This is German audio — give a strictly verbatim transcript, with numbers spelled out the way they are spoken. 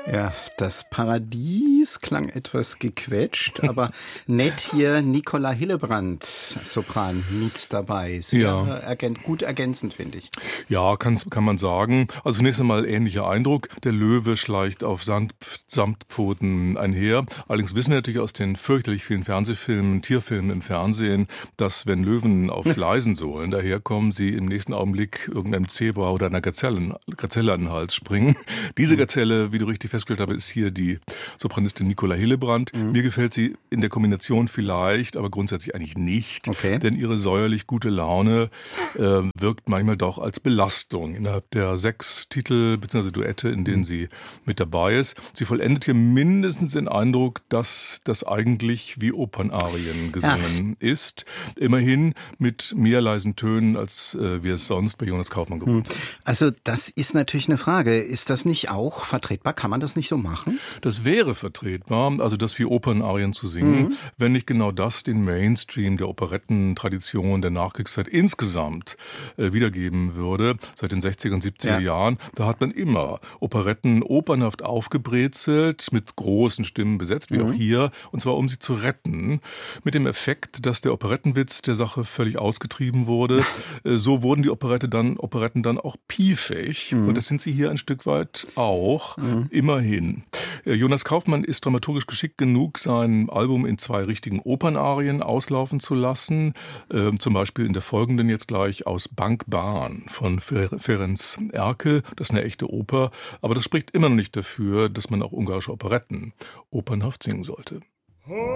Ja, das Paradies klang etwas gequetscht, aber nett hier Nicola Hillebrand, Sopran, mit dabei. Sehr Ja. ergän- gut ergänzend, finde ich. Ja, kann, kann man sagen. Also zunächst einmal ähnlicher Eindruck. Der Löwe schleicht auf Sand, Samtpfoten einher. Allerdings wissen wir natürlich aus den fürchterlich vielen Fernsehfilmen, Tierfilmen im Fernsehen, dass wenn Löwen auf leisen Sohlen daherkommen, sie im nächsten Augenblick irgendeinem Zebra oder einer Gazelle, Gazelle an den Hals springen. Diese Gazelle, wie du richtig festgestellt habe, ist hier die Sopranistin Nicola Hillebrand. Mhm. Mir gefällt sie in der Kombination vielleicht, aber grundsätzlich eigentlich nicht. Okay. Denn ihre säuerlich gute Laune äh, wirkt manchmal doch als Belastung innerhalb der sechs Titel bzw. Duette, in denen sie mit dabei ist. Sie vollendet hier mindestens den Eindruck, dass das eigentlich wie Opernarien gesungen ja. ist. Immerhin mit mehr leisen Tönen, als äh, wir es sonst bei Jonas Kaufmann gewohnt sind. Also das ist natürlich eine Frage. Ist das nicht auch vertretbar? Kann man das nicht so machen? Das wäre vertretbar, also das wie Opernarien zu singen, mhm. wenn nicht genau das den Mainstream der Operettentradition der Nachkriegszeit insgesamt äh, wiedergeben würde. Seit den sechziger und siebziger ja. Jahren, da hat man immer Operetten opernhaft aufgebrezelt, mit großen Stimmen besetzt, wie mhm. auch hier, und zwar um sie zu retten, mit dem Effekt, dass der Operettenwitz der Sache völlig ausgetrieben wurde. So wurden die Operette dann, Operetten dann auch piefig, mhm. und das sind sie hier ein Stück weit auch, mhm. immerhin. Jonas Kaufmann ist dramaturgisch geschickt genug, sein Album in zwei richtigen Opernarien auslaufen zu lassen, äh, zum Beispiel in der folgenden jetzt gleich aus Bankbahn von Ferenc Erkel. Das ist eine echte Oper, aber das spricht immer noch nicht dafür, dass man auch ungarische Operetten opernhaft singen sollte.